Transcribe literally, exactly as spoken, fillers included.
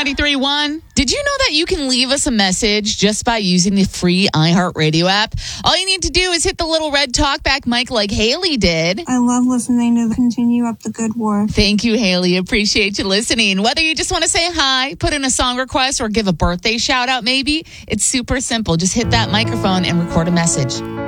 ninety-three point one. Did you know that you can leave us a message just by using the free iHeartRadio app? All you need to do is hit the little red talkback mic like Haley did. I love listening to the Continue Up the Good Work. Thank you, Haley. Appreciate you listening. Whether you just want to say hi, put in a song request, or give a birthday shout out maybe, it's super simple. Just hit that microphone and record a message.